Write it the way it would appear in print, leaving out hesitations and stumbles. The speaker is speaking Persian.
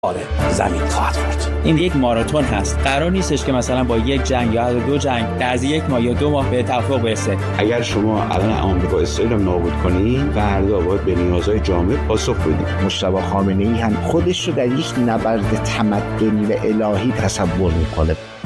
زمین خواهد برد. این یک ماراتون هست. قرار نیستش که مثلا با یک جنگ یا دو جنگ از یک ماه یا 2 ماه به توافق برسه. اگر شما الان آمریکا اسرائیل رو نابود کنید، فردا باید به نیازهای جامعه پاسخ بدید. مجتبی خامنه‌ای هم خودش رو در یک نبرد تمدنی و الهی تصور میکنه.